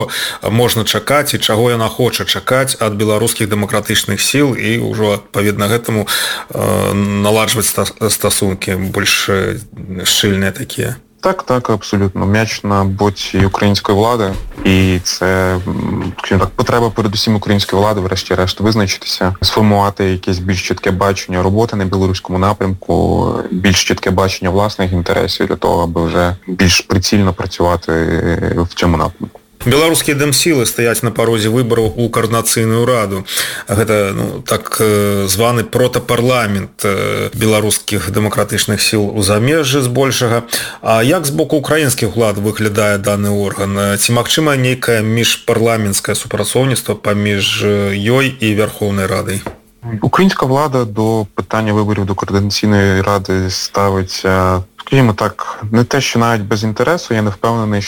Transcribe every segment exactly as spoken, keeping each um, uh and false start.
можна чакаць і чаго яна хоча чакаць ад беларускіх дэмакратычных сіл і ўжо адпаведна гэтаму наладжваць стасункі больш шчыльныя такія. Так, так, абсолютно. М'яч на боці української влади. І це, скажімо так, потреба передусім української влади, врешті-решт, визначитися, сформувати якесь більш чітке бачення роботи на білоруському напрямку, більш чітке бачення власних інтересів для того, аби вже більш прицільно працювати в цьому напрямку. Беларускія дэмсілы стаяць на парозе выбараў у каардынацыйную раду. Гэта ну, так званы протапарламент беларускіх дэмакратычных сіл у замежжы збольшага. А як з боку украінскіх улад выглядае даны орган? Ці магчыма нейкае міжпарламенцкае супрацоўніцтва паміж ёй і Верховнай Радай? Українська влада до питання виборів до Координаційної ради ставиться, скажімо так, не те, що навіть без інтересу. Я не впевнений,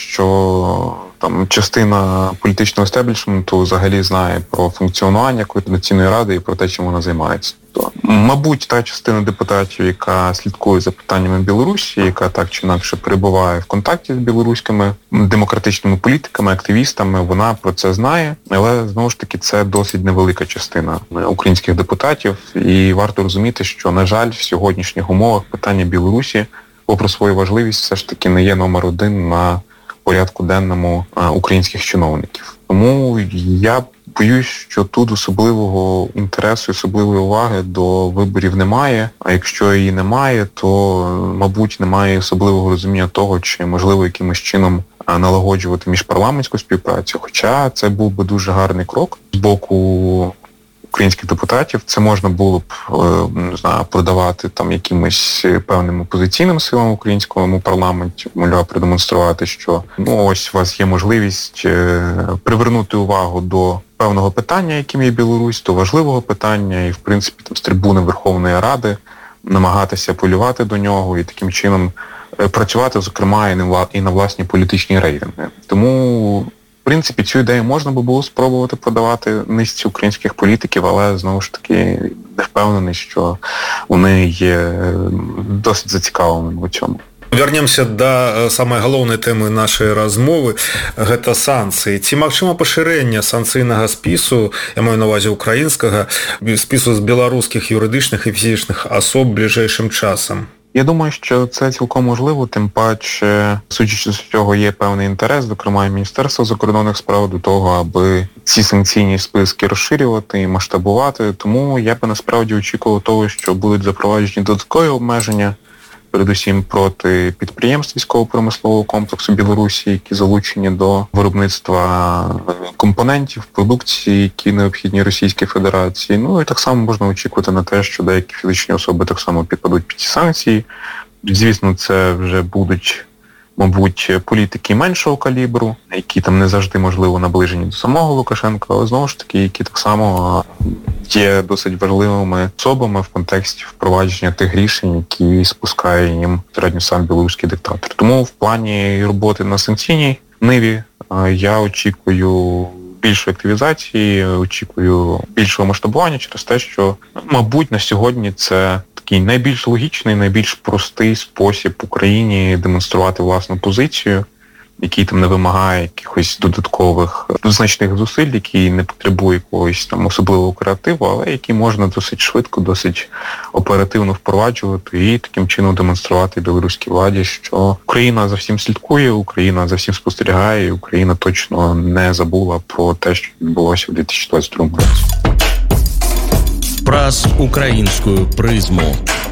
що там частина політичного естеблішменту взагалі знає про функціонування Координаційної ради і про те, чим вона займається. То, мабуть, та частина депутатів, яка слідкує за питаннями Білорусі, яка так чи інакше перебуває в контакті з білоруськими демократичними політиками, активістами, вона про це знає, але, знову ж таки, це досить невелика частина українських депутатів, і варто розуміти, що, на жаль, в сьогоднішніх умовах питання Білорусі, попри свою важливість, все ж таки не є номер один на порядку денному українських чиновників. Тому я боюсь, що тут особливого інтересу, особливої уваги до виборів немає. А якщо її немає, то, мабуть, немає особливого розуміння того, чи можливо якимось чином налагоджувати міжпарламентську співпрацю. Хоча це був би дуже гарний крок з боку українських депутатів. Це можна було б, не знаю, продавати там якимось певним опозиційним силам в українському парламенті, мовляв, продемонструвати, що ну ось у вас є можливість привернути увагу до певного питання, яким є Білорусь, до важливого питання, і, в принципі, там з трибуни Верховної Ради намагатися полювати до нього і таким чином працювати, зокрема, і на власні політичні рейтинги. Тому, в принципі, цю ідею можна би було спробувати продавати низці українських політиків, але, знову ж таки, не впевнений, що вони є досить зацікавленими у цьому. Вернемся да самай галоўнай тэмы нашай размовы, гэта санкцыі. Ці магчыма пашырэнне санкцыйнага спісу, я маю на ўвазе украінскага, спісу з беларускіх юридичних і фізичних асоб ближайшим часом? Я думаю, що це цілком можливо, тим паче, судячи з цього, є певний інтерес, зокрема, і Міністерства закордонних справ до того, аби ці санкційні списки розширювати і масштабувати. Тому я би насправді очікував того, що будуть запроваджені додаткові обмеження, передусім проти підприємств військово-промислового комплексу Білорусі, які залучені до виробництва компонентів, продукції, які необхідні Російській Федерації. Ну і так само можна очікувати на те, що деякі фізичні особи так само підпадуть під ці санкції. Звісно, це вже будуть, мабуть, політики меншого калібру, які там не завжди, можливо, наближені до самого Лукашенка, але, знову ж таки, які так само є досить важливими особами в контексті впровадження тих рішень, які спускає їм середньо сам білоруський диктатор. Тому в плані роботи на санкційній ниві я очікую більшої активізації, очікую більшого масштабування через те, що, мабуть, на сьогодні це такий найбільш логічний, найбільш простий спосіб Україні демонструвати власну позицію, який там не вимагає якихось додаткових значних зусиль, який не потребує якогось там особливого креативу, але який можна досить швидко, досить оперативно впроваджувати і таким чином демонструвати білоруській владі, що Україна за всім слідкує, Україна за всім спостерігає, і Україна точно не забула про те, що відбулося в дві тисячі двадцять другому році. Праз українською призму.